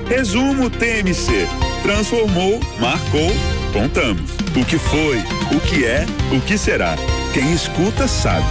Resumo TMC. Transformou, marcou, contamos. O que foi, o que é, o que será. Quem escuta sabe.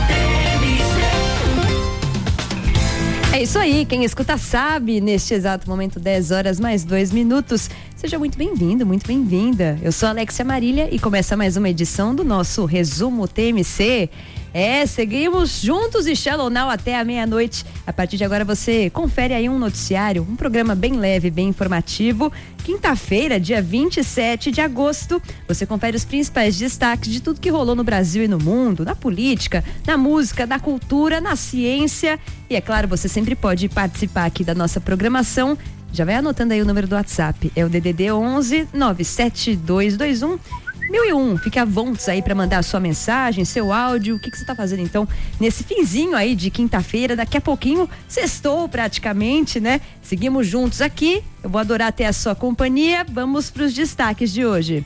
É isso aí, quem escuta sabe. Neste exato momento, 10h mais 2 minutos. Seja muito bem-vindo, muito bem-vinda. Eu sou Alexia Marília e começa mais uma edição do nosso Resumo TMC. Seguimos juntos e Shallow Now até a meia-noite. A partir de agora você confere aí um noticiário, um programa bem leve, bem informativo. Quinta-feira, dia 27 de agosto, você confere os principais destaques de tudo que rolou no Brasil e no mundo, na política, na música, na cultura, na ciência. E é claro, você sempre pode participar aqui da nossa programação. Já vai anotando aí o número do WhatsApp. É o DDD 11 97221 1001. Fique à vontade aí para mandar a sua mensagem, seu áudio. O que você está fazendo então nesse finzinho aí de quinta-feira? Daqui a pouquinho, sextou praticamente, né? Seguimos juntos aqui. Eu vou adorar ter a sua companhia. Vamos para os destaques de hoje.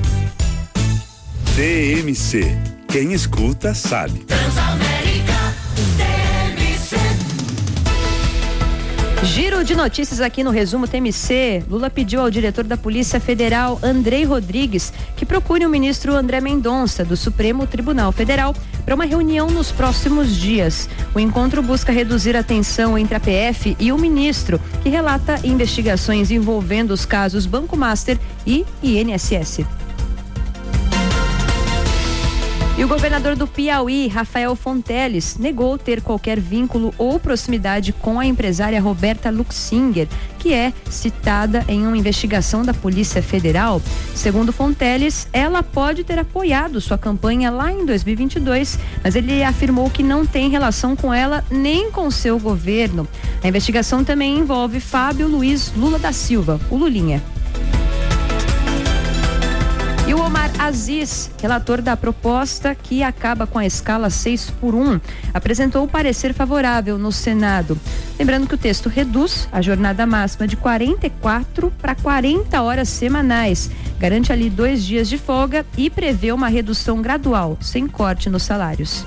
TMC. Quem escuta sabe. Giro de notícias aqui no Resumo TMC. Lula pediu ao diretor da Polícia Federal, Andrei Rodrigues, que procure o ministro André Mendonça, do Supremo Tribunal Federal, para uma reunião nos próximos dias. O encontro busca reduzir a tensão entre a PF e o ministro, que relata investigações envolvendo os casos Banco Master e INSS. E o governador do Piauí, Rafael Fonteles, negou ter qualquer vínculo ou proximidade com a empresária Roberta Luxinger, que é citada em uma investigação da Polícia Federal. Segundo Fonteles, ela pode ter apoiado sua campanha lá em 2022, mas ele afirmou que não tem relação com ela nem com seu governo. A investigação também envolve Fábio Luiz Lula da Silva, o Lulinha. E o Omar Aziz, relator da proposta que acaba com a escala 6x1, apresentou o parecer favorável no Senado. Lembrando que o texto reduz a jornada máxima de 44 para 40 horas semanais, garante ali 2 dias de folga e prevê uma redução gradual, sem corte nos salários.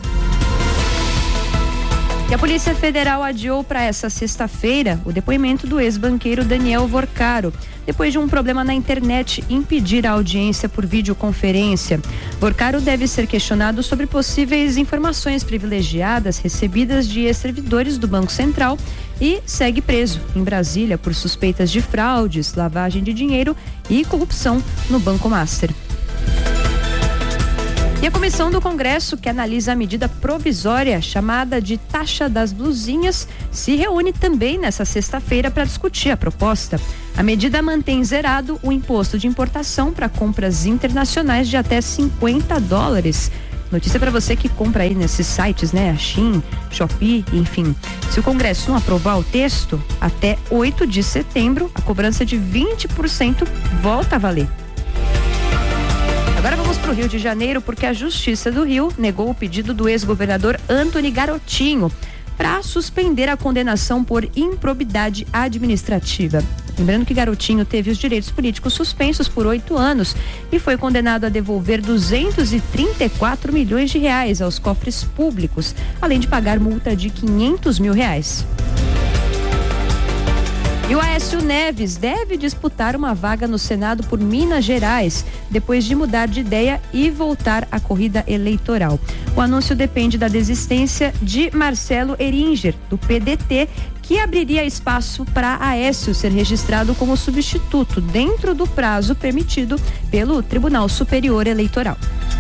E a Polícia Federal adiou para essa sexta-feira o depoimento do ex-banqueiro Daniel Vorcaro, depois de um problema na internet impedir a audiência por videoconferência. Vorcaro deve ser questionado sobre possíveis informações privilegiadas recebidas de ex-servidores do Banco Central e segue preso em Brasília por suspeitas de fraudes, lavagem de dinheiro e corrupção no Banco Master. E a comissão do Congresso, que analisa a medida provisória chamada de taxa das blusinhas, se reúne também nesta sexta-feira para discutir a proposta. A medida mantém zerado o imposto de importação para compras internacionais de até $50. Notícia para você que compra aí nesses sites, né? A Shein, Shopee, enfim. Se o Congresso não aprovar o texto, até 8 de setembro, a cobrança de 20% volta a valer. Agora vamos para o Rio de Janeiro, porque a Justiça do Rio negou o pedido do ex-governador Antony Garotinho para suspender a condenação por improbidade administrativa. Lembrando que Garotinho teve os direitos políticos suspensos por 8 anos e foi condenado a devolver 234 milhões de reais aos cofres públicos, além de pagar multa de R$500 mil. E o Aécio Neves deve disputar uma vaga no Senado por Minas Gerais, depois de mudar de ideia e voltar à corrida eleitoral. O anúncio depende da desistência de Marcelo Eringer, do PDT, que abriria espaço para Aécio ser registrado como substituto dentro do prazo permitido pelo Tribunal Superior Eleitoral.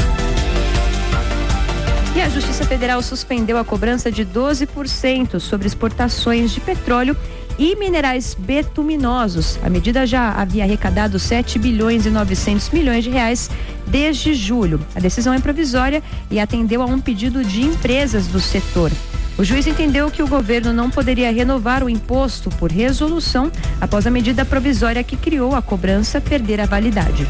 E a Justiça Federal suspendeu a cobrança de 12% sobre exportações de petróleo e minerais betuminosos. A medida já havia arrecadado 7 bilhões e 900 milhões de reais desde julho. A decisão é provisória e atendeu a um pedido de empresas do setor. O juiz entendeu que o governo não poderia renovar o imposto por resolução após a medida provisória que criou a cobrança perder a validade.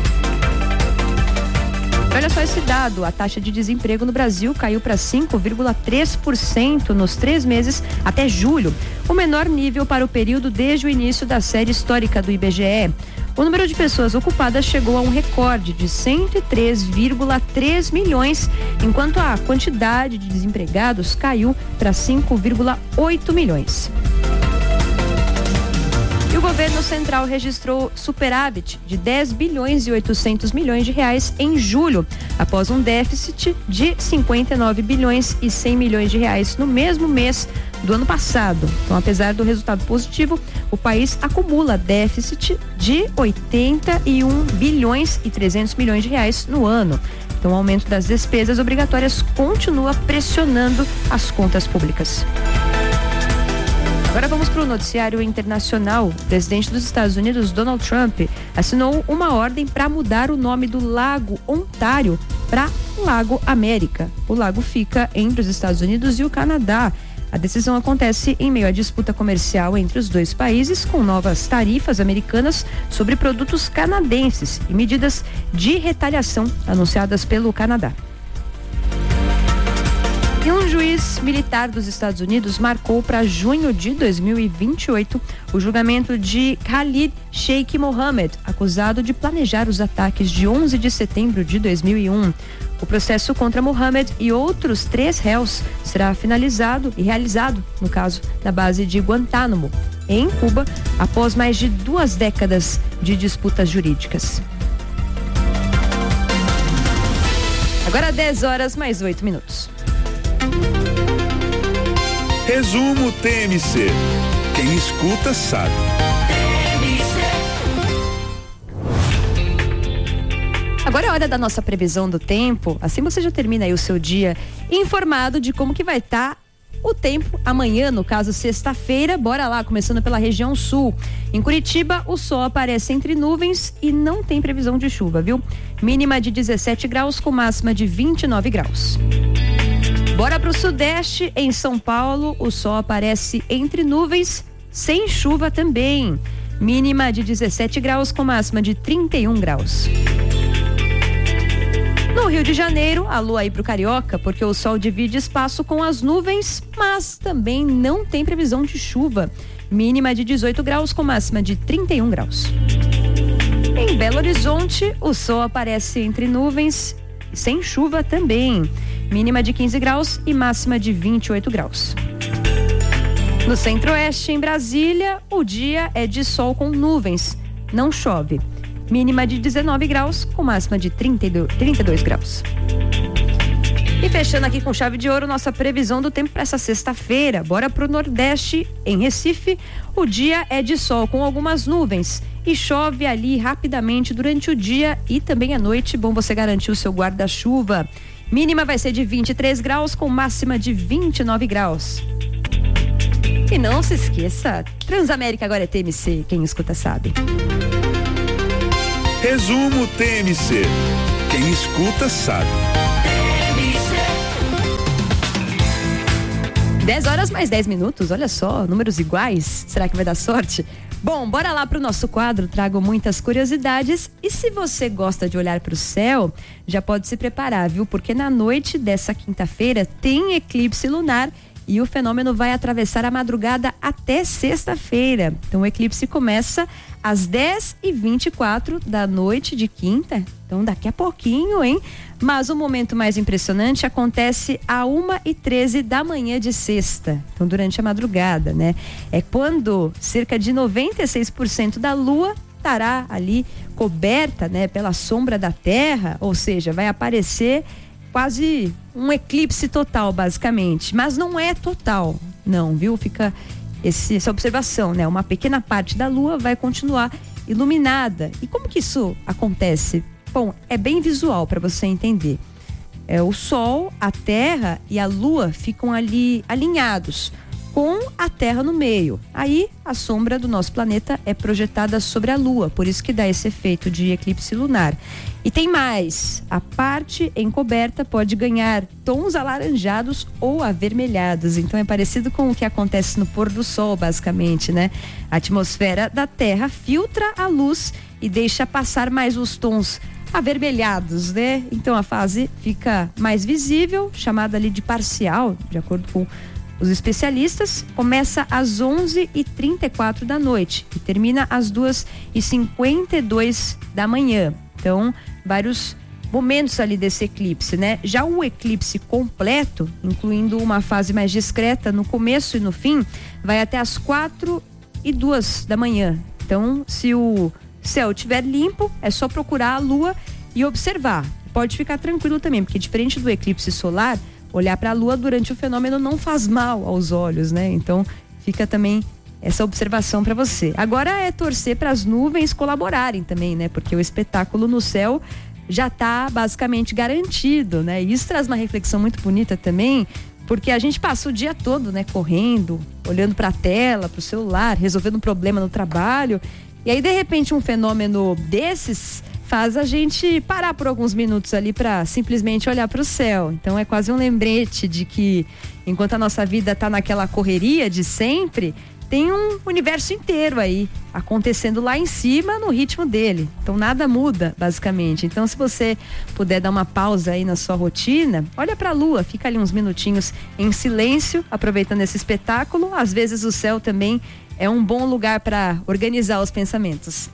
Olha só esse dado, a taxa de desemprego no Brasil caiu para 5,3% nos 3 meses até julho, o menor nível para o período desde o início da série histórica do IBGE. O número de pessoas ocupadas chegou a um recorde de 103,3 milhões, enquanto a quantidade de desempregados caiu para 5,8 milhões. E o governo governo central registrou superávit de 10 bilhões e 800 milhões de reais em julho, após um déficit de 59 bilhões e 100 milhões de reais no mesmo mês do ano passado. Então, apesar do resultado positivo, o país acumula déficit de 81 bilhões e 300 milhões de reais no ano. Então, o aumento das despesas obrigatórias continua pressionando as contas públicas. Agora vamos para o noticiário internacional. O presidente dos Estados Unidos, Donald Trump, assinou uma ordem para mudar o nome do Lago Ontário para Lago América. O lago fica entre os Estados Unidos e o Canadá. A decisão acontece em meio à disputa comercial entre os dois países, com novas tarifas americanas sobre produtos canadenses e medidas de retaliação anunciadas pelo Canadá. E um juiz militar dos Estados Unidos marcou para junho de 2028 o julgamento de Khalid Sheikh Mohammed, acusado de planejar os ataques de 11 de setembro de 2001. O processo contra Mohammed e outros 3 réus será finalizado e realizado, no caso, na base de Guantánamo, em Cuba, após mais de 2 décadas de disputas jurídicas. Agora 10 horas mais 8 minutos. Resumo TMC. Quem escuta sabe. Agora é hora da nossa previsão do tempo. Assim você já termina aí o seu dia informado de como que vai estar o tempo amanhã, no caso sexta-feira. Bora lá, começando pela região sul. Em Curitiba, o sol aparece entre nuvens e não tem previsão de chuva, viu? Mínima de 17 graus com máxima de 29 graus. Bora pro sudeste, em São Paulo, o sol aparece entre nuvens, sem chuva também. Mínima de 17 graus com máxima de 31 graus. No Rio de Janeiro, alô aí pro Carioca, porque o sol divide espaço com as nuvens, mas também não tem previsão de chuva. Mínima de 18 graus com máxima de 31 graus. Em Belo Horizonte, o sol aparece entre nuvens, sem chuva também. Mínima de 15 graus e máxima de 28 graus. No Centro-Oeste, em Brasília, o dia é de sol com nuvens, não chove. Mínima de 19 graus com máxima de 32 graus. E fechando aqui com chave de ouro nossa previsão do tempo para essa sexta-feira. Bora pro Nordeste, em Recife, o dia é de sol com algumas nuvens e chove ali rapidamente durante o dia e também à noite. Bom você garantir o seu guarda-chuva. Mínima vai ser de 23 graus com máxima de 29 graus. E não se esqueça, Transamérica agora é TMC, quem escuta sabe. Resumo TMC. Quem escuta sabe. 10 horas mais 10 minutos, olha só, números iguais, será que vai dar sorte? Bom, bora lá pro nosso quadro, trago muitas curiosidades e se você gosta de olhar pro céu, já pode se preparar, viu? Porque na noite dessa quinta-feira tem eclipse lunar e o fenômeno vai atravessar a madrugada até sexta-feira. Então o eclipse começa às 10h24 da noite de quinta, então daqui a pouquinho, hein? Mas o momento mais impressionante acontece à 1h13 da manhã de sexta, então durante a madrugada, né? É quando cerca de 96% da lua estará ali coberta, né, pela sombra da Terra, ou seja, vai aparecer quase um eclipse total, basicamente, mas não é total, não, viu? Fica essa observação, né? Uma pequena parte da lua vai continuar iluminada. E como que isso acontece? Bom, é bem visual para você entender. O Sol, a Terra e a Lua ficam ali alinhados, com a Terra no meio. Aí a sombra do nosso planeta é projetada sobre a Lua, por isso que dá esse efeito de eclipse lunar. E tem mais, a parte encoberta pode ganhar tons alaranjados ou avermelhados, então é parecido com o que acontece no pôr do sol, basicamente, né? A atmosfera da Terra filtra a luz e deixa passar mais os tons avermelhados, né? Então a fase fica mais visível, chamada ali de parcial, de acordo com os especialistas. Começa às 11h34 da noite e termina às 2h52 da manhã. Então, vários momentos ali desse eclipse, né? Já o eclipse completo, incluindo uma fase mais discreta no começo e no fim, vai até às 4h02 da manhã. Então, se o céu estiver limpo, é só procurar a lua e observar. Pode ficar tranquilo também, porque diferente do eclipse solar, olhar para a lua durante o fenômeno não faz mal aos olhos, né? Então, fica também essa observação para você. Agora é torcer para as nuvens colaborarem também, né? Porque o espetáculo no céu já está basicamente garantido, né? E isso traz uma reflexão muito bonita também, porque a gente passa o dia todo, né, correndo, olhando para a tela, para o celular, resolvendo um problema no trabalho, e aí de repente um fenômeno desses faz a gente parar por alguns minutos ali para simplesmente olhar para o céu. Então é quase um lembrete de que enquanto a nossa vida está naquela correria de sempre, tem um universo inteiro aí acontecendo lá em cima no ritmo dele. Então nada muda, basicamente. Então se você puder dar uma pausa aí na sua rotina, olha para a lua, fica ali uns minutinhos em silêncio, aproveitando esse espetáculo. Às vezes o céu também é um bom lugar para organizar os pensamentos.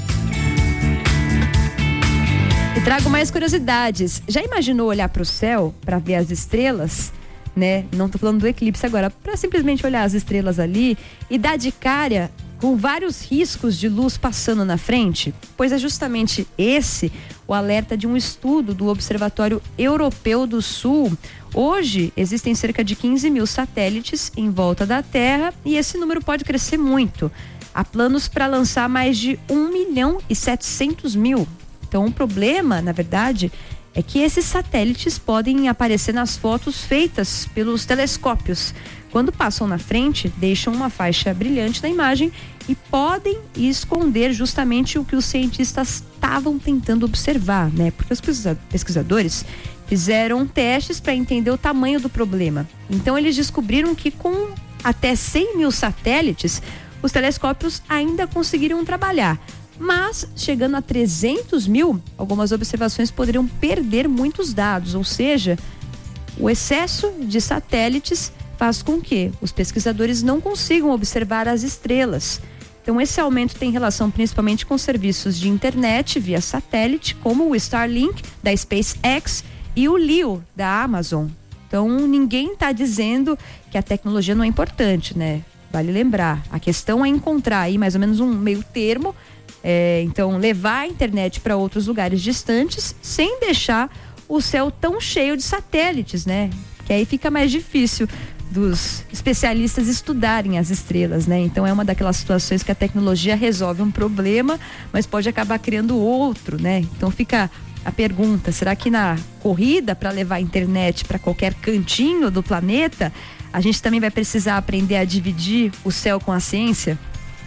E trago mais curiosidades. Já imaginou olhar para o céu para ver as estrelas? Né? Não tô falando do eclipse agora, para simplesmente olhar as estrelas ali e dar de cara com vários riscos de luz passando na frente? Pois é justamente esse o alerta de um estudo do Observatório Europeu do Sul. Hoje existem cerca de 15 mil satélites em volta da Terra e esse número pode crescer muito. Há planos para lançar mais de 1.700.000. Então o problema, na verdade, é que esses satélites podem aparecer nas fotos feitas pelos telescópios. Quando passam na frente, deixam uma faixa brilhante na imagem e podem esconder justamente o que os cientistas estavam tentando observar, né? Porque os pesquisadores fizeram testes para entender o tamanho do problema. Então eles descobriram que com até 100 mil satélites, os telescópios ainda conseguiriam trabalhar. Mas, chegando a 300 mil, algumas observações poderiam perder muitos dados, ou seja, o excesso de satélites faz com que os pesquisadores não consigam observar as estrelas. Então, esse aumento tem relação principalmente com serviços de internet via satélite, como o Starlink da SpaceX e o Leo da Amazon. Então, ninguém está dizendo que a tecnologia não é importante, né? Vale lembrar, a questão é encontrar aí mais ou menos um meio termo. Então, levar a internet para outros lugares distantes sem deixar o céu tão cheio de satélites, né? Que aí fica mais difícil dos especialistas estudarem as estrelas, né? Então é uma daquelas situações que a tecnologia resolve um problema, mas pode acabar criando outro, né? Então fica a pergunta, será que na corrida para levar a internet para qualquer cantinho do planeta, a gente também vai precisar aprender a dividir o céu com a ciência?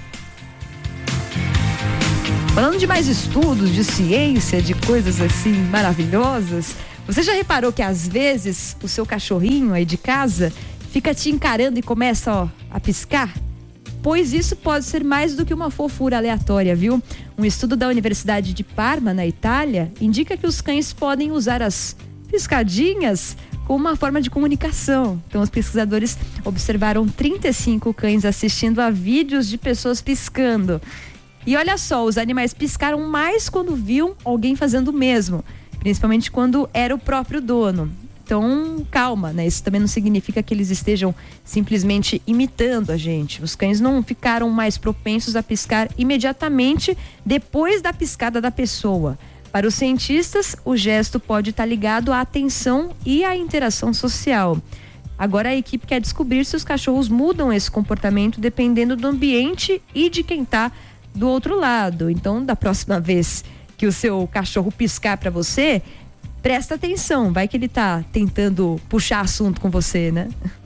Falando de mais estudos, de ciência, de coisas assim maravilhosas, você já reparou que às vezes o seu cachorrinho aí de casa fica te encarando e começa a piscar? Pois isso pode ser mais do que uma fofura aleatória, viu? Um estudo da Universidade de Parma, na Itália, indica que os cães podem usar as piscadinhas como uma forma de comunicação. Então, os pesquisadores observaram 35 cães assistindo a vídeos de pessoas piscando. E olha só, os animais piscaram mais quando viam alguém fazendo o mesmo, principalmente quando era o próprio dono. Então, calma, né? Isso também não significa que eles estejam simplesmente imitando a gente. Os cães não ficaram mais propensos a piscar imediatamente depois da piscada da pessoa. Para os cientistas, o gesto pode estar ligado à atenção e à interação social. Agora a equipe quer descobrir se os cachorros mudam esse comportamento dependendo do ambiente e de quem está do outro lado. Então, da próxima vez que o seu cachorro piscar para você, presta atenção, vai que ele tá tentando puxar assunto com você, né?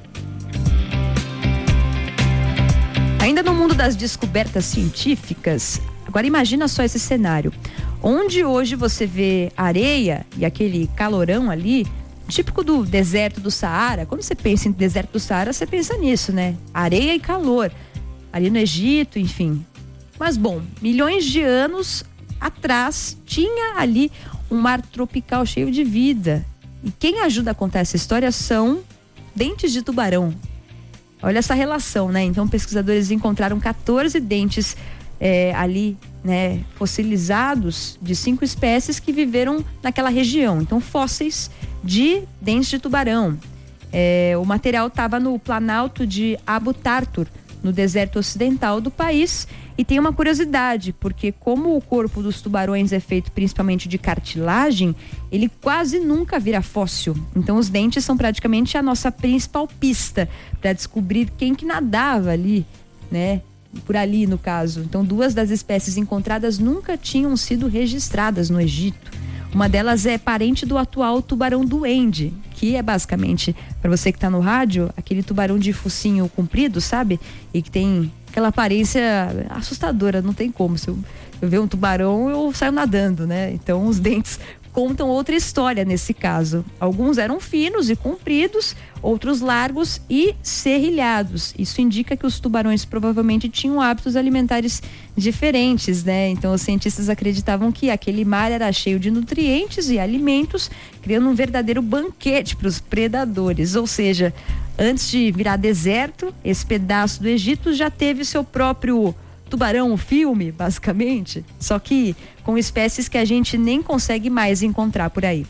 Ainda no mundo das descobertas científicas, agora imagina só esse cenário, onde hoje você vê areia e aquele calorão ali, típico do deserto do Saara. Quando você pensa em deserto do Saara, você pensa nisso, né? Areia e calor, ali no Egito, enfim. Mas bom, milhões de anos atrás tinha ali um mar tropical cheio de vida. E quem ajuda a contar essa história são dentes de tubarão. Olha essa relação, né? Então, pesquisadores encontraram 14 dentes ali, né, fossilizados de 5 espécies que viveram naquela região. Então, fósseis de dentes de tubarão. O material estava no planalto de Abu Tartur, no deserto ocidental do país. E tem uma curiosidade, porque como o corpo dos tubarões é feito principalmente de cartilagem, ele quase nunca vira fóssil. Então os dentes são praticamente a nossa principal pista para descobrir quem que nadava ali, né? Por ali, no caso. Então 2 das espécies encontradas nunca tinham sido registradas no Egito. Uma delas é parente do atual tubarão-duende, que é basicamente, para você que está no rádio, aquele tubarão de focinho comprido, sabe? E que tem aquela aparência assustadora, não tem como. Se eu ver um tubarão, eu saio nadando, né? Então os dentes contam outra história nesse caso. Alguns eram finos e compridos, outros largos e serrilhados. Isso indica que os tubarões provavelmente tinham hábitos alimentares diferentes, né? Então os cientistas acreditavam que aquele mar era cheio de nutrientes e alimentos, criando um verdadeiro banquete para os predadores. Ou seja, antes de virar deserto, esse pedaço do Egito já teve seu próprio tubarão, o filme, basicamente, só que com espécies que a gente nem consegue mais encontrar por aí.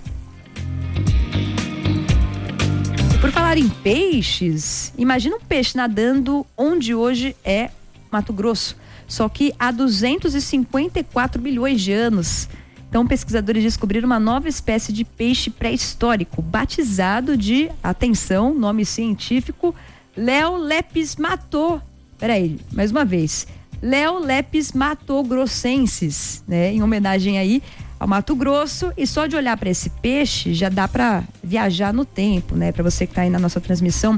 E por falar em peixes, imagina um peixe nadando onde hoje é Mato Grosso, só que há 254 bilhões de anos. Então, pesquisadores descobriram uma nova espécie de peixe pré-histórico, batizado de, atenção, nome científico, Leolepis matô. Peraí, mais uma vez. Leolepis matogrossensis, né? Em homenagem aí ao Mato Grosso. E só de olhar para esse peixe já dá para viajar no tempo, né? Para você que está aí na nossa transmissão,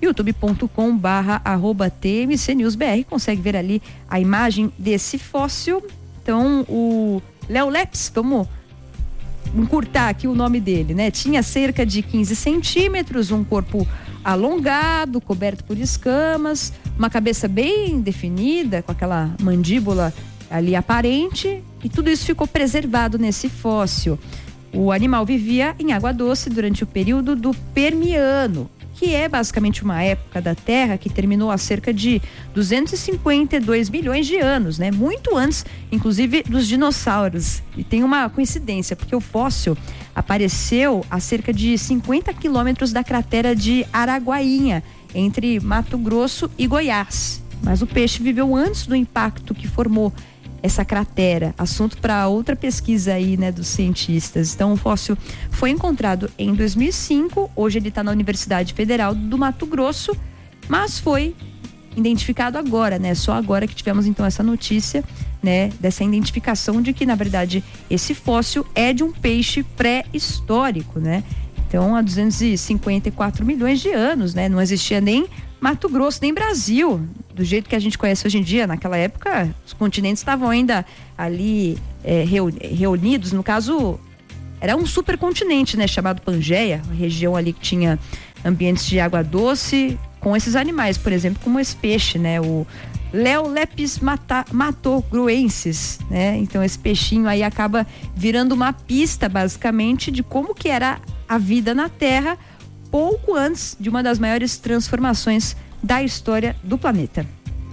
youtube.com/TMCNewsBR, consegue ver ali a imagem desse fóssil. Então, o Leolepis, vamos encurtar aqui o nome dele, né? Tinha cerca de 15 centímetros, um corpo alongado, coberto por escamas, uma cabeça bem definida, com aquela mandíbula ali aparente, e tudo isso ficou preservado nesse fóssil. O animal vivia em água doce durante o período do Permiano, que é basicamente uma época da Terra que terminou há cerca de 252 milhões de anos, né? Muito antes, inclusive, dos dinossauros. E tem uma coincidência, porque o fóssil apareceu a cerca de 50 quilômetros da cratera de Araguainha, entre Mato Grosso e Goiás. Mas o peixe viveu antes do impacto que formou essa cratera, assunto para outra pesquisa aí, né, dos cientistas. Então o fóssil foi encontrado em 2005, hoje ele está na Universidade Federal do Mato Grosso, mas foi identificado agora, né, só agora que tivemos então essa notícia, né, dessa identificação de que na verdade esse fóssil é de um peixe pré-histórico, né? Então há 254 milhões de anos, né, não existia nem Mato Grosso, nem Brasil, do jeito que a gente conhece hoje em dia. Naquela época, os continentes estavam ainda ali reunidos. No caso, era um supercontinente, né, chamado Pangeia, uma região ali que tinha ambientes de água doce, com esses animais, por exemplo, como esse peixe, né, o Leolepis matogrossensis, né? Então esse peixinho aí acaba virando uma pista, basicamente, de como que era a vida na Terra pouco antes de uma das maiores transformações da história do planeta.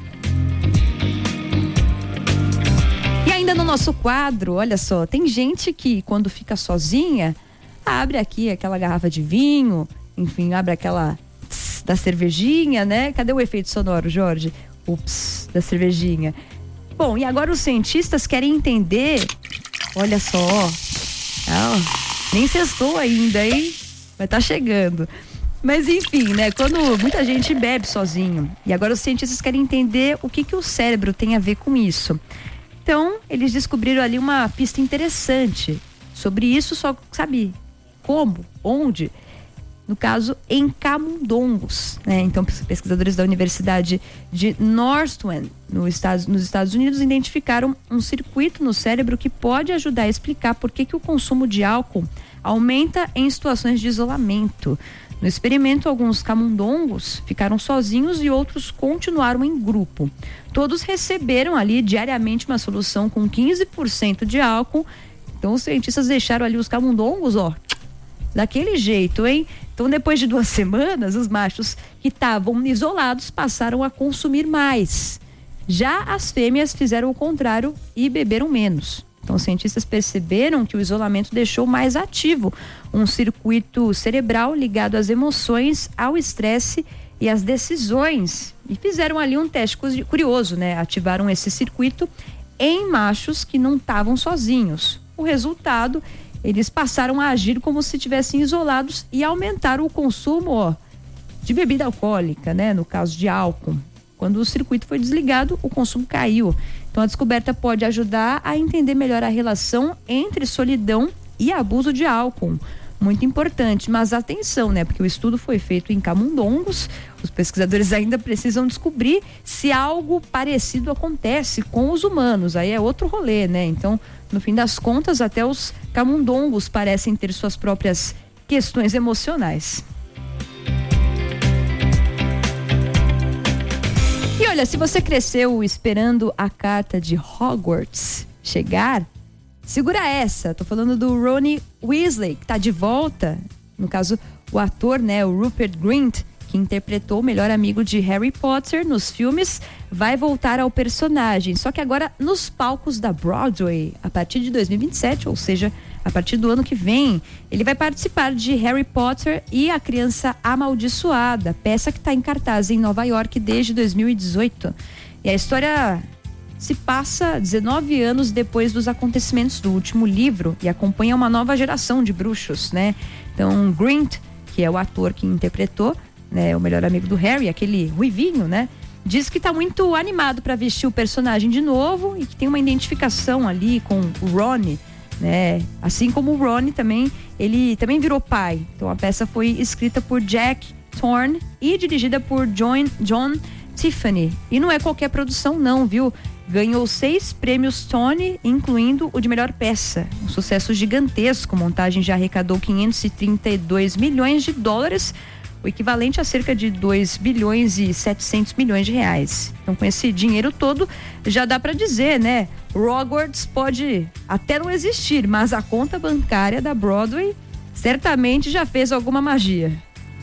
E ainda no nosso quadro, olha só, tem gente que quando fica sozinha, abre aqui aquela garrafa de vinho, enfim, abre aquela da cervejinha, né? Cadê o efeito sonoro, Jorge? Ups, da cervejinha. Bom, e agora os cientistas querem entender, olha só, nem sextou ainda, hein? Vai estar chegando. Mas enfim, né? Quando muita gente bebe sozinho. E agora os cientistas querem entender o que o cérebro tem a ver com isso. Então, eles descobriram ali uma pista interessante sobre isso, só sabe como, onde? No caso, em camundongos, né? Então, pesquisadores da Universidade de Northwestern, nos Estados Unidos, identificaram um circuito no cérebro que pode ajudar a explicar por que o consumo de álcool aumenta em situações de isolamento. No experimento, alguns camundongos ficaram sozinhos e outros continuaram em grupo. Todos receberam ali diariamente uma solução com 15% de álcool. Então, os cientistas deixaram ali os camundongos, daquele jeito, hein? Então, depois de 2 semanas, os machos que estavam isolados passaram a consumir mais. Já as fêmeas fizeram o contrário e beberam menos. Então, os cientistas perceberam que o isolamento deixou mais ativo um circuito cerebral ligado às emoções, ao estresse e as decisões. E fizeram ali um teste curioso, né? Ativaram esse circuito em machos que não estavam sozinhos. O resultado, eles passaram a agir como se estivessem isolados e aumentaram o consumo de bebida alcoólica, né? No caso de álcool. Quando o circuito foi desligado, o consumo caiu. Então a descoberta pode ajudar a entender melhor a relação entre solidão e abuso de álcool. Muito importante, mas atenção, né? Porque o estudo foi feito em camundongos. Os pesquisadores ainda precisam descobrir se algo parecido acontece com os humanos. Aí é outro rolê, né? Então, no fim das contas, até os camundongos parecem ter suas próprias questões emocionais. E olha, se você cresceu esperando a carta de Hogwarts chegar, segura essa. Tô falando do Ronnie Weasley, que tá de volta. No caso, o ator, né, o Rupert Grint, que interpretou o melhor amigo de Harry Potter nos filmes, vai voltar ao personagem. Só que agora nos palcos da Broadway, a partir de 2027, ou seja, a partir do ano que vem. Ele vai participar de Harry Potter e a Criança Amaldiçoada, peça que está em cartaz em Nova York desde 2018. E a história se passa 19 anos depois dos acontecimentos do último livro e acompanha uma nova geração de bruxos, né? Então, Grint, que é o ator que interpretou, né, o melhor amigo do Harry, aquele ruivinho, né? Diz que está muito animado para vestir o personagem de novo e que tem uma identificação ali com o Ron, né? Assim como o Ron também, ele também virou pai. Então a peça foi escrita por Jack Thorne e dirigida por John Tiffany. E não é qualquer produção não, viu? Ganhou 6 prêmios Tony, incluindo o de melhor peça. Um sucesso gigantesco. A montagem já arrecadou 532 milhões de dólares, o equivalente a cerca de 2 bilhões e 700 milhões de reais. Então, com esse dinheiro todo, já dá para dizer, né? Hogwarts pode até não existir, mas a conta bancária da Broadway certamente já fez alguma magia.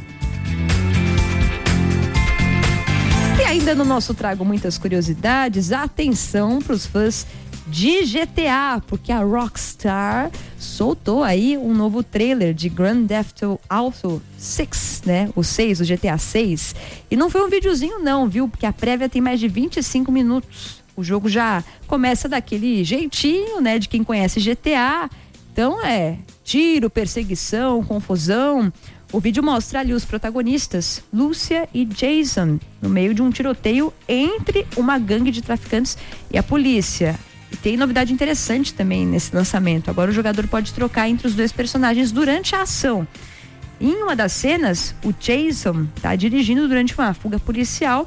E ainda no nosso Trago Muitas Curiosidades, atenção para os fãs de GTA, porque a Rockstar soltou aí um novo trailer de Grand Theft Auto 6, né? O 6, o GTA 6. E não foi um videozinho não, viu? Porque a prévia tem mais de 25 minutos. O jogo já começa daquele jeitinho, né? De quem conhece GTA. Então é tiro, perseguição, confusão. O vídeo mostra ali os protagonistas, Lúcia e Jason, no meio de um tiroteio entre uma gangue de traficantes e a polícia. E tem novidade interessante também nesse lançamento. Agora o jogador pode trocar entre os dois personagens durante a ação. Em uma das cenas, o Jason tá dirigindo durante uma fuga policial.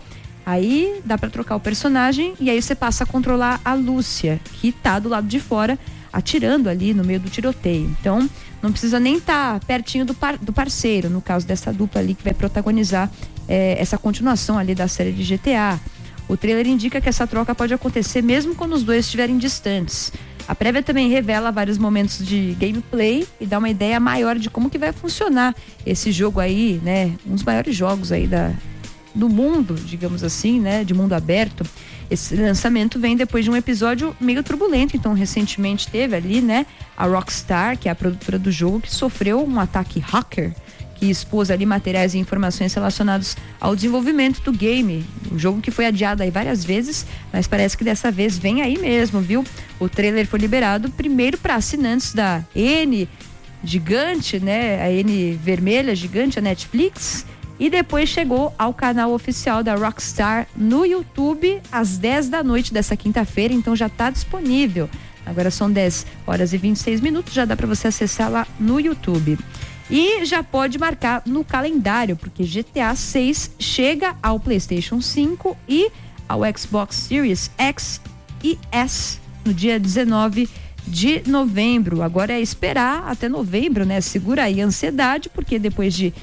Aí dá para trocar o personagem e aí você passa a controlar a Lúcia, que tá do lado de fora, atirando ali no meio do tiroteio. Então, não precisa nem estar pertinho do parceiro, no caso dessa dupla ali que vai protagonizar essa continuação ali da série de GTA. O trailer indica que essa troca pode acontecer mesmo quando os dois estiverem distantes. A prévia também revela vários momentos de gameplay e dá uma ideia maior de como que vai funcionar esse jogo aí, né? Um dos maiores jogos aí do mundo, digamos assim, né? De mundo aberto. Esse lançamento vem depois de um episódio meio turbulento. Então, recentemente teve ali, né? A Rockstar, que é a produtora do jogo, que sofreu um ataque hacker que expôs ali materiais e informações relacionados ao desenvolvimento do game. Um jogo que foi adiado aí várias vezes, mas parece que dessa vez vem aí mesmo, viu? O trailer foi liberado primeiro para assinantes da N gigante, né? A N vermelha gigante, a Netflix, e depois chegou ao canal oficial da Rockstar no YouTube às 10 da noite dessa quinta-feira, então já está disponível. Agora são 10 horas e 26 minutos, já dá para você acessar lá no YouTube. E já pode marcar no calendário, porque GTA 6 chega ao PlayStation 5 e ao Xbox Series X e S no dia 19 de novembro. Agora é esperar até novembro, né? Segura aí a ansiedade, porque depois de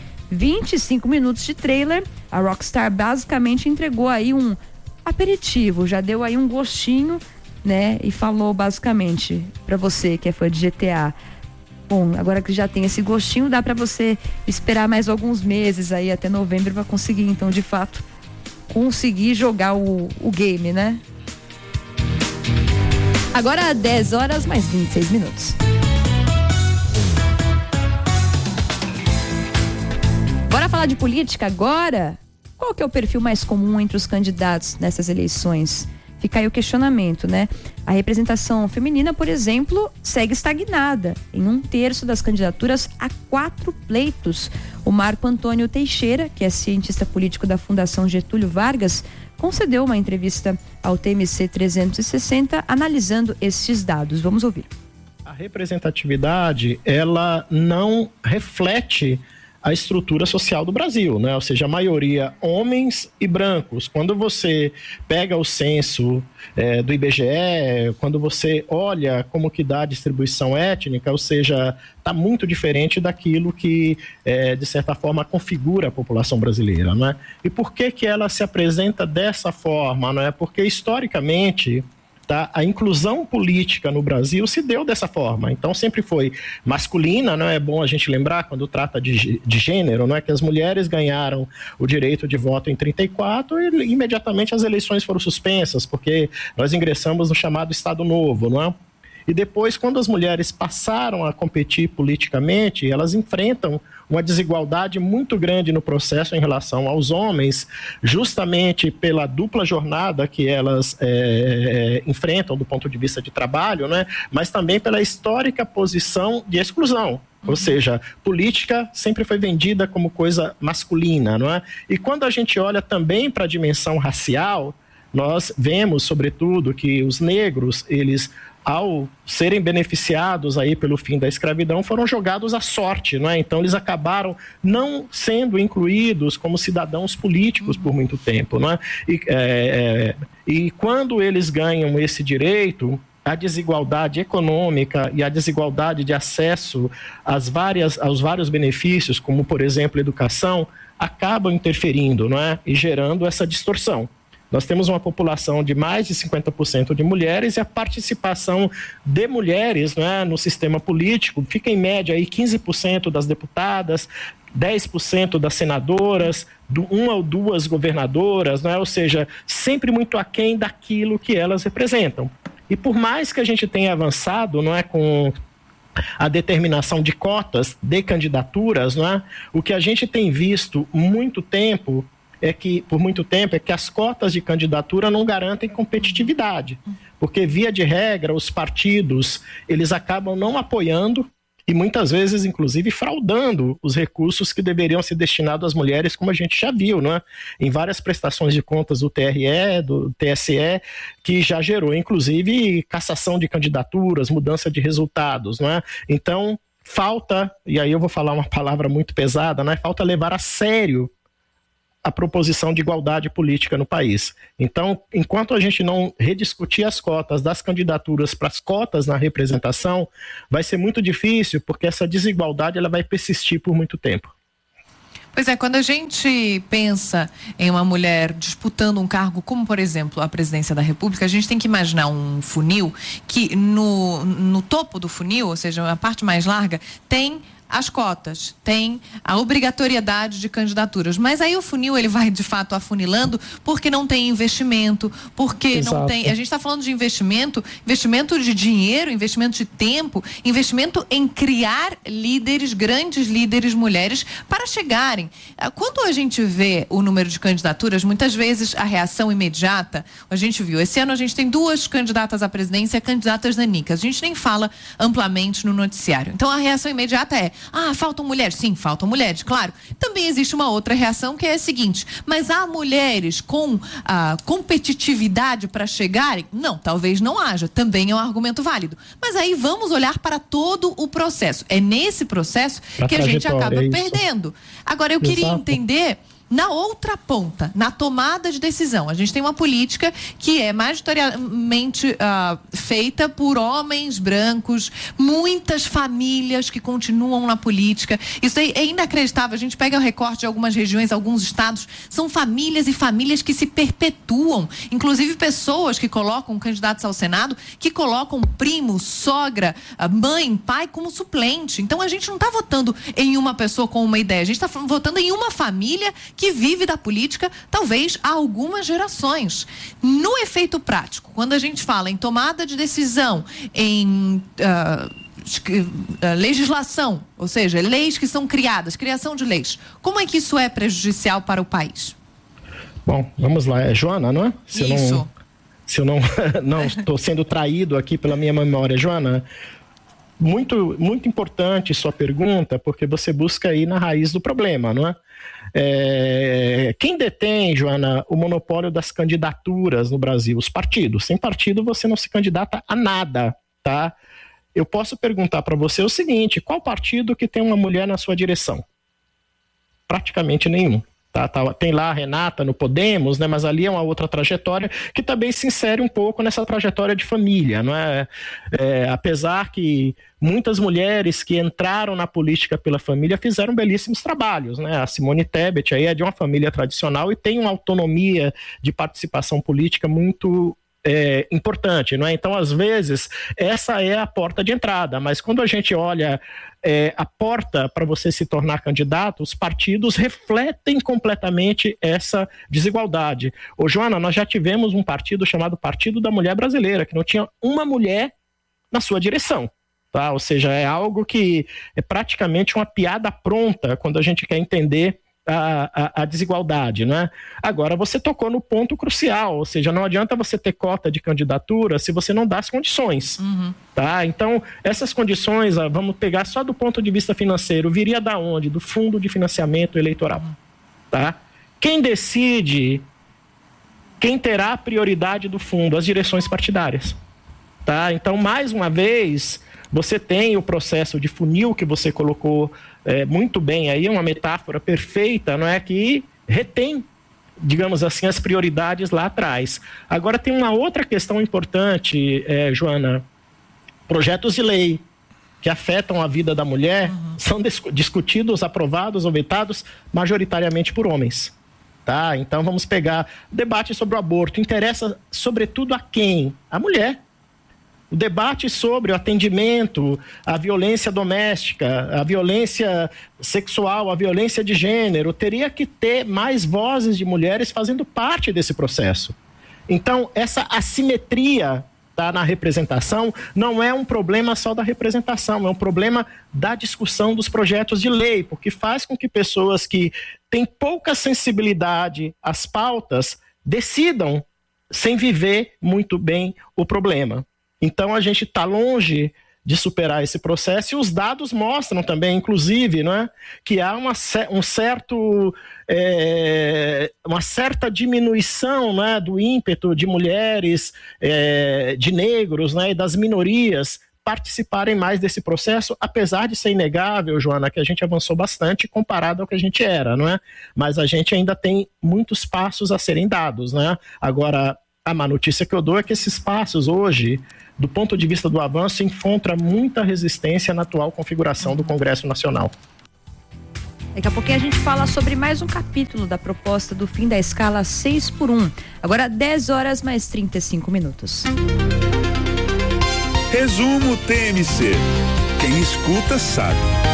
25 minutos de trailer, a Rockstar basicamente entregou aí um aperitivo, já deu aí um gostinho, né? E falou basicamente para você que é fã de GTA: bom, agora que já tem esse gostinho, dá para você esperar mais alguns meses aí até novembro para conseguir, então, de fato, conseguir jogar o game, né? Agora 10 horas mais 26 minutos. Bora falar de política agora? qual que é o perfil mais comum entre os candidatos nessas eleições? Fica aí o questionamento, né? A representação feminina, por exemplo, segue estagnada. Em 1/3 das candidaturas, há 4 pleitos. O Marco Antônio Teixeira, que é cientista político da Fundação Getúlio Vargas, concedeu uma entrevista ao TMC 360, analisando estes dados. Vamos ouvir. A representatividade, ela não reflete a estrutura social do Brasil, né? Ou seja, a maioria homens e brancos. Quando você pega o censo do IBGE, quando você olha como que dá a distribuição étnica, ou seja, está muito diferente daquilo que, de certa forma, configura a população brasileira, né? E por que ela se apresenta dessa forma, né? Porque, historicamente, a inclusão política no Brasil se deu dessa forma. Então, sempre foi masculina, não é bom a gente lembrar, quando trata de gênero, não é, que as mulheres ganharam o direito de voto em 34 e imediatamente as eleições foram suspensas, porque nós ingressamos no chamado Estado Novo, não é? E depois, quando as mulheres passaram a competir politicamente, elas enfrentam uma desigualdade muito grande no processo em relação aos homens, justamente pela dupla jornada que elas enfrentam do ponto de vista de trabalho, né? Mas também pela histórica posição de exclusão. Ou seja, política sempre foi vendida como coisa masculina, não é? E quando a gente olha também para a dimensão racial, nós vemos, sobretudo, que os negros, eles, ao serem beneficiados aí pelo fim da escravidão, foram jogados à sorte, não é? Então eles acabaram não sendo incluídos como cidadãos políticos por muito tempo, não é? E quando eles ganham esse direito, a desigualdade econômica e a desigualdade de acesso aos vários benefícios, como por exemplo educação, acabam interferindo, não é? E gerando essa distorção. Nós temos uma população de mais de 50% de mulheres e a participação de mulheres, né, no sistema político fica em média aí 15% das deputadas, 10% das senadoras, 1 ou 2 governadoras, né, ou seja, sempre muito aquém daquilo que elas representam. E por mais que a gente tenha avançado, não é, com a determinação de cotas de candidaturas, não é, o que a gente tem visto por muito tempo é que as cotas de candidatura não garantem competitividade, porque via de regra os partidos, eles acabam não apoiando e muitas vezes, inclusive, fraudando os recursos que deveriam ser destinados às mulheres, como a gente já viu, não é? Em várias prestações de contas do TRE, do TSE, que já gerou, inclusive, cassação de candidaturas, mudança de resultados, não é? Então, falta, e aí eu vou falar uma palavra muito pesada, né? Falta levar a sério a proposição de igualdade política no país. Então, enquanto a gente não rediscutir as cotas das candidaturas para as cotas na representação, vai ser muito difícil, porque essa desigualdade ela vai persistir por muito tempo. Pois é, quando a gente pensa em uma mulher disputando um cargo como, por exemplo, a presidência da República, a gente tem que imaginar um funil que no topo do funil, ou seja, a parte mais larga, tem as cotas, tem a obrigatoriedade de candidaturas, mas aí o funil ele vai de fato afunilando porque não tem investimento, porque Exato. Não tem, a gente está falando de investimento de dinheiro, investimento de tempo, investimento em criar líderes, grandes líderes mulheres para chegarem. Quando a gente vê o número de candidaturas, muitas vezes a reação imediata, a gente viu, esse ano a gente tem 2 candidatas à presidência, candidatas nanicas, a gente nem fala amplamente no noticiário, então a reação imediata é: faltam mulheres? Sim, faltam mulheres, claro. Também existe uma outra reação que é a seguinte: mas há mulheres com competitividade para chegarem? Não, talvez não haja. Também é um argumento válido. Mas aí vamos olhar para todo o processo. É nesse processo que a gente acaba perdendo. Agora, eu queria entender na outra ponta, na tomada de decisão. A gente tem uma política que é majoritariamente feita por homens brancos, muitas famílias que continuam na política. Isso aí é inacreditável. A gente pega o recorte de algumas regiões, alguns estados, são famílias e famílias que se perpetuam. Inclusive pessoas que colocam candidatos ao Senado, que colocam primo, sogra, mãe, pai como suplente. Então a gente não está votando em uma pessoa com uma ideia, a gente está votando em uma família que vive da política, talvez há algumas gerações. No efeito prático, quando a gente fala em tomada de decisão, em legislação, ou seja, leis que são criadas, criação de leis, como é que isso é prejudicial para o país? Bom, vamos lá. É Joana, não é? Se eu não estou sendo traído aqui pela minha memória. Joana, muito, muito importante sua pergunta, porque você busca ir na raiz do problema, não é? Quem detém, Joana, o monopólio das candidaturas no Brasil? Os partidos. Sem partido você não se candidata a nada, tá? Eu posso perguntar para você o seguinte: qual partido que tem uma mulher na sua direção? Praticamente nenhum. Tem lá a Renata no Podemos, né? Mas ali é uma outra trajetória que também se insere um pouco nessa trajetória de família, não é? Apesar que muitas mulheres que entraram na política pela família fizeram belíssimos trabalhos, né? A Simone Tebet aí é de uma família tradicional e tem uma autonomia de participação política muito importante, não é? Então, às vezes, essa é a porta de entrada, mas quando a gente olha a porta para você se tornar candidato, os partidos refletem completamente essa desigualdade. Ô, Joana, nós já tivemos um partido chamado Partido da Mulher Brasileira, que não tinha uma mulher na sua direção, tá? Ou seja, é algo que é praticamente uma piada pronta quando a gente quer entender a desigualdade, né? Agora, você tocou no ponto crucial, ou seja, não adianta você ter cota de candidatura se você não dá as condições, tá? Então, essas condições, vamos pegar só do ponto de vista financeiro, viria da onde? Do Fundo de Financiamento Eleitoral, tá? Quem decide quem terá a prioridade do fundo? As direções partidárias, tá? Então, mais uma vez, você tem o processo de funil que você colocou muito bem aí, uma metáfora perfeita, não é? Que retém, digamos assim, as prioridades lá atrás. Agora tem uma outra questão importante, Joana. Projetos de lei que afetam a vida da mulher são discutidos, aprovados ou vetados majoritariamente por homens. Tá? Então vamos pegar o debate sobre o aborto. Interessa sobretudo a quem? A mulher. O debate sobre o atendimento, a violência doméstica, a violência sexual, a violência de gênero, teria que ter mais vozes de mulheres fazendo parte desse processo. Então, essa assimetria na representação não é um problema só da representação, é um problema da discussão dos projetos de lei, porque faz com que pessoas que têm pouca sensibilidade às pautas decidam sem viver muito bem o problema. Então, a gente está longe de superar esse processo e os dados mostram também, inclusive, não é, que há uma certa diminuição, não é, do ímpeto de mulheres, de negros, né, e das minorias participarem mais desse processo, apesar de ser inegável, Joana, que a gente avançou bastante comparado ao que a gente era, não é? Mas a gente ainda tem muitos passos a serem dados, né? Agora, a má notícia que eu dou é que esses passos hoje, do ponto de vista do avanço, encontra muita resistência na atual configuração do Congresso Nacional. Daqui a pouquinho a gente fala sobre mais um capítulo da proposta do fim da escala 6x1. Agora 10 horas mais 35 minutos. Resumo TMC. Quem escuta sabe.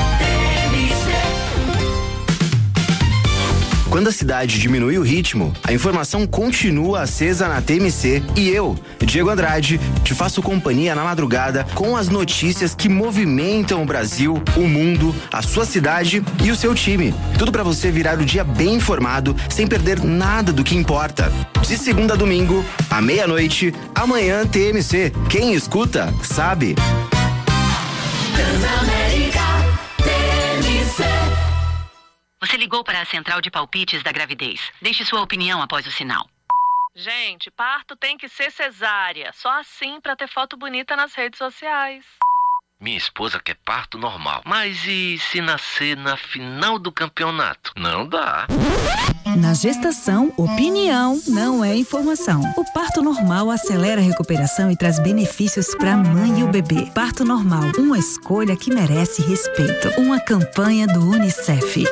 Quando a cidade diminui o ritmo, a informação continua acesa na TMC e eu, Diego Andrade, te faço companhia na madrugada com as notícias que movimentam o Brasil, o mundo, a sua cidade e o seu time. Tudo para você virar o dia bem informado, sem perder nada do que importa. De segunda a domingo, à meia-noite, amanhã TMC. Quem escuta, sabe. Você ligou para a central de palpites da gravidez. Deixe sua opinião após o sinal. Gente, parto tem que ser cesárea. Só assim para ter foto bonita nas redes sociais. Minha esposa quer parto normal. Mas e se nascer na final do campeonato? Não dá. Na gestação, opinião não é informação. O parto normal acelera a recuperação e traz benefícios para a mãe e o bebê. Parto normal, uma escolha que merece respeito. Uma campanha do UNICEF.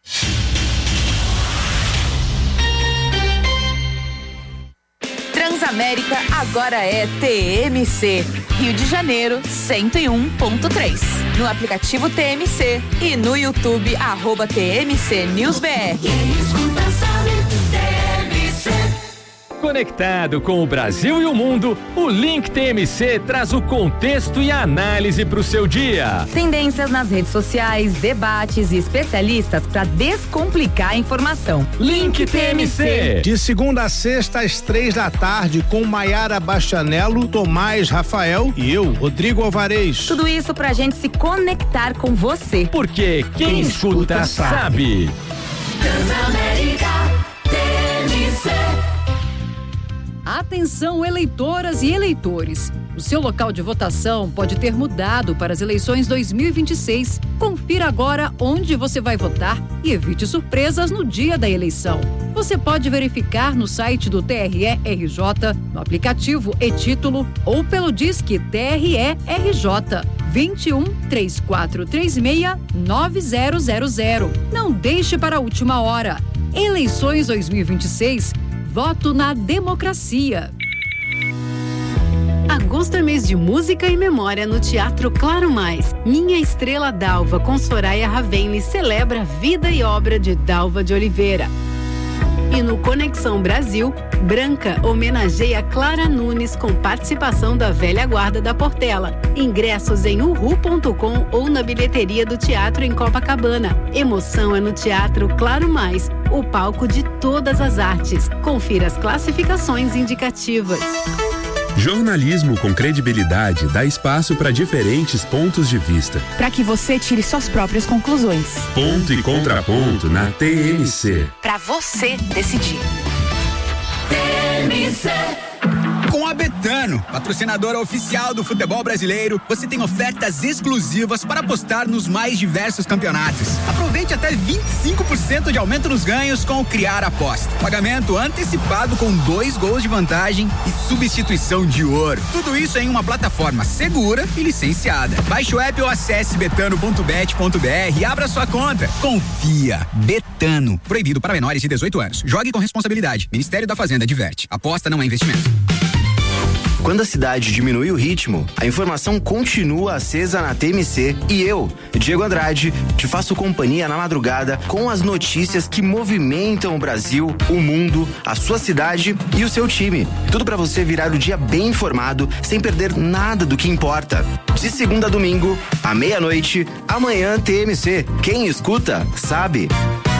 Transamérica agora é TMC. Rio de Janeiro 101.3. No aplicativo TMC e no YouTube @TMC News BR. Conectado com o Brasil e o mundo, o Link TMC traz o contexto e a análise para o seu dia. Tendências nas redes sociais, debates e especialistas para descomplicar a informação. Link TMC. De segunda a sexta às 3h, com Maiara Bastianello, Tomás Rafael e eu, Rodrigo Alvarez. Tudo isso pra gente se conectar com você. Porque quem escuta sabe. Atenção, eleitoras e eleitores. O seu local de votação pode ter mudado para as eleições 2026. Confira agora onde você vai votar e evite surpresas no dia da eleição. Você pode verificar no site do TRE-RJ, no aplicativo e-Título ou pelo Disque TRE-RJ 21 3436 9000. Não deixe para a última hora. Eleições 2026. Voto na democracia. Agosto é mês de música e memória no Teatro Claro Mais. Minha Estrela d'Alva, com Soraya Ravenli, celebra a vida e obra de Dalva de Oliveira. E no Conexão Brasil, Branca homenageia Clara Nunes com participação da velha guarda da Portela. Ingressos em uhu.com ou na bilheteria do teatro em Copacabana. Emoção é no Teatro Claro Mais, o palco de todas as artes. Confira as classificações indicativas. Jornalismo com credibilidade dá espaço para diferentes pontos de vista. Para que você tire suas próprias conclusões. Ponto e contraponto na TMC. Para você decidir. TMC. Com a Betano, patrocinadora oficial do futebol brasileiro, você tem ofertas exclusivas para apostar nos mais diversos campeonatos. Aproveite até 25% de aumento nos ganhos com o Criar Aposta. Pagamento antecipado com 2 gols de vantagem e substituição de ouro. Tudo isso em uma plataforma segura e licenciada. Baixe o app ou acesse betano.bet.br e abra sua conta. Confia. Betano. Proibido para menores de 18 anos. Jogue com responsabilidade. Ministério da Fazenda adverte. Aposta não é investimento. Quando a cidade diminui o ritmo, a informação continua acesa na TMC e eu, Diego Andrade, te faço companhia na madrugada com as notícias que movimentam o Brasil, o mundo, a sua cidade e o seu time. Tudo para você virar o dia bem informado, sem perder nada do que importa. De segunda a domingo, à meia-noite, amanhã TMC. Quem escuta, sabe.